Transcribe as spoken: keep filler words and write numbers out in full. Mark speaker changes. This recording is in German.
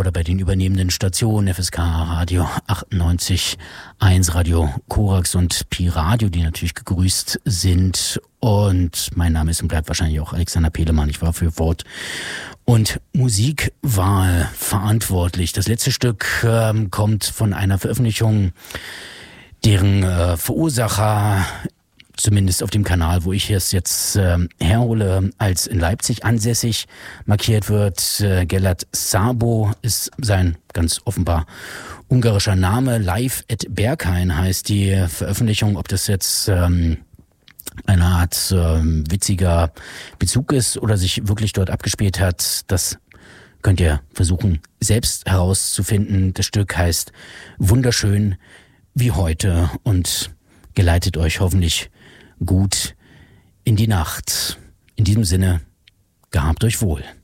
Speaker 1: oder bei den übernehmenden Stationen F S K Radio achtundneunzig Komma eins, Radio Korax und Pi Radio, die natürlich gegrüßt sind. Und mein Name ist und bleibt wahrscheinlich auch Alexander Pelemann. Ich war für Wort- und Musikwahl verantwortlich. Das letzte Stück ähm, kommt von einer Veröffentlichung, deren äh, Verursacher zumindest auf dem Kanal, wo ich es jetzt äh, herhole, als in Leipzig ansässig markiert wird. Äh, Gellert Szabo ist sein ganz offenbar ungarischer Name. Live at Berghain heißt die Veröffentlichung. Ob das jetzt ähm, eine Art ähm, witziger Bezug ist oder sich wirklich dort abgespielt hat, das könnt ihr versuchen selbst herauszufinden. Das Stück heißt Wunderschön wie heute und geleitet euch hoffentlich gut in die Nacht. In diesem Sinne, gehabt euch wohl.